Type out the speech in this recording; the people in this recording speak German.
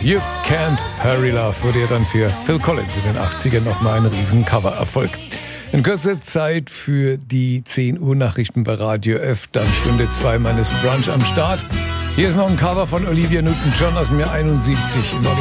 You Can't Hurry Love wurde ja dann für Phil Collins in den 80ern nochmal ein riesen Cover-Erfolg. In kurzer Zeit für die 10 Uhr Nachrichten bei Radio F, dann Stunde 2 meines Brunch am Start. Hier ist noch ein Cover von Olivia Newton-John aus dem Jahr 71.